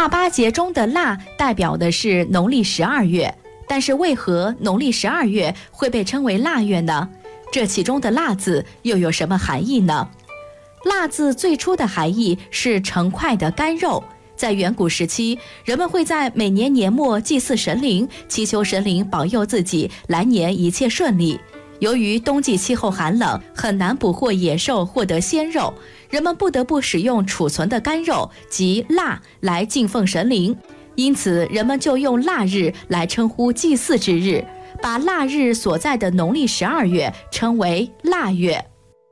腊八节中的腊代表的是农历12月，但是为何农历12月会被称为腊月呢？这其中的腊字又有什么含义呢？腊字最初的含义是成块的干肉，在远古时期，人们会在每年年末祭祀神灵，祈求神灵保佑自己来年一切顺利。由于冬季气候寒冷，很难捕获野兽获得鲜肉，人们不得不使用储存的干肉即腊来敬奉神灵，因此人们就用腊日来称呼祭祀之日，把腊日所在的农历12月称为腊月。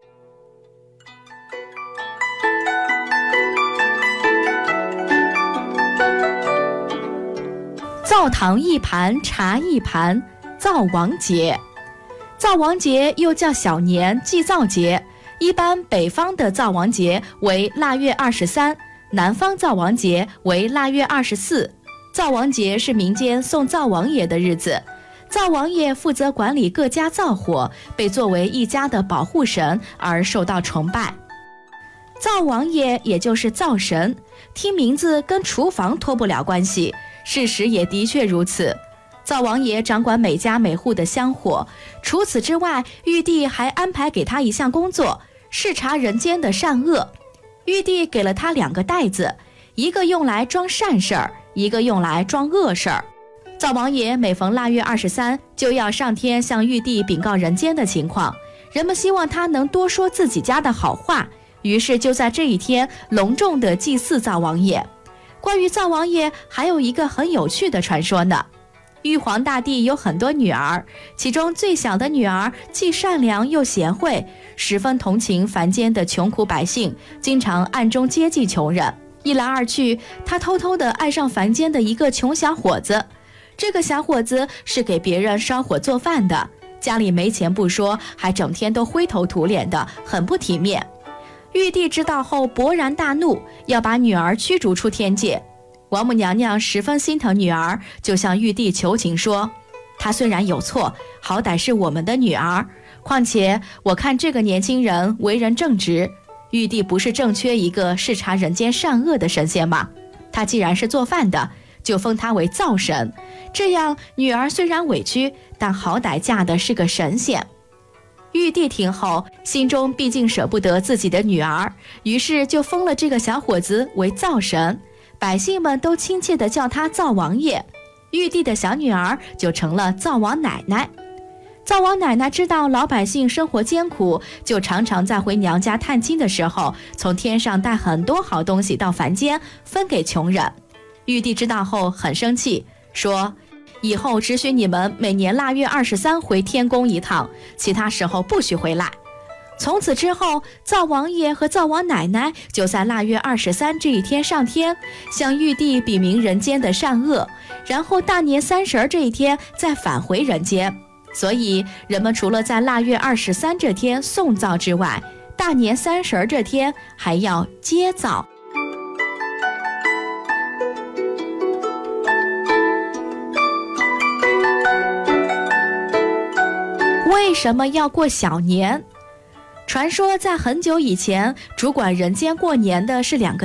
灶堂一盘，茶一盘，灶王节。灶王节又叫小年、祭灶节，一般北方的灶王节为腊月23，南方灶王节为腊月24。灶王节是民间送灶王爷的日子，灶王爷负责管理各家灶火，被作为一家的保护神而受到崇拜。灶王爷也就是灶神，听名字跟厨房脱不了关系，事实也的确如此。灶王爷掌管每家每户的香火，除此之外，玉帝还安排给他一项工作，视察人间的善恶。玉帝给了他2个袋子，一个用来装善事儿，一个用来装恶事儿。灶王爷每逢腊月23就要上天向玉帝禀告人间的情况，人们希望他能多说自己家的好话，于是就在这一天隆重地祭祀灶王爷。关于灶王爷还有一个很有趣的传说呢。玉皇大帝有很多女儿，其中最小的女儿既善良又贤惠，十分同情凡间的穷苦百姓，经常暗中接济穷人。一来二去，她偷偷地爱上凡间的一个穷小伙子。这个小伙子是给别人烧火做饭的，家里没钱不说，还整天都灰头土脸的，很不体面。玉帝知道后勃然大怒，要把女儿驱逐出天界。王母娘娘十分心疼女儿，就向玉帝求情说，她虽然有错，好歹是我们的女儿，况且我看这个年轻人为人正直，玉帝不是正缺一个视察人间善恶的神仙吗？他既然是做饭的，就封他为灶神，这样女儿虽然委屈，但好歹嫁的是个神仙。玉帝听后，心中毕竟舍不得自己的女儿，于是就封了这个小伙子为灶神，百姓们都亲切地叫他灶王爷。玉帝的小女儿就成了灶王奶奶。灶王奶奶知道老百姓生活艰苦，就常常在回娘家探亲的时候，从天上带很多好东西到凡间分给穷人。玉帝知道后很生气，说以后只许你们每年腊月23回天宫一趟，其他时候不许回来。从此之后，灶王爷和灶王奶奶就在腊月23这一天上天，向玉帝禀明人间的善恶，然后大年30这一天再返回人间。所以人们除了在腊月23这天送灶之外，大年30这天还要接灶。为什么要过小年？传说在很久以前，主管人间过年的是2个